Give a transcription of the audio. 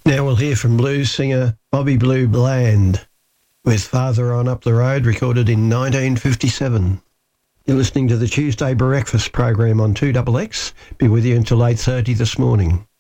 Now we'll hear from blues singer Bobby Blue Bland with Farther On Up the Road, recorded in 1957. You're listening to the Tuesday Breakfast program on 2XX. Be with you until 8:30 this morning.